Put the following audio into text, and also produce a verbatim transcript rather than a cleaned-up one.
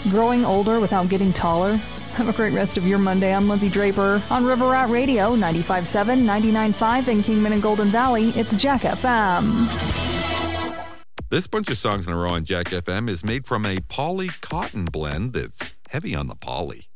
Growing older without getting taller? Have a great rest of your Monday. I'm Lindsay Draper on River Rat Radio, ninety-five point seven, ninety-nine point five in Kingman and Golden Valley. It's Jack F M. This bunch of songs in a row on Jack F M is made from a poly cotton blend that's heavy on the poly.